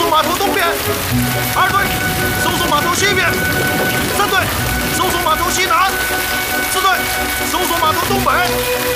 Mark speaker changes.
Speaker 1: 索码头东边，2队搜索码头西边，3队搜索码头西南，4队搜索码头东北。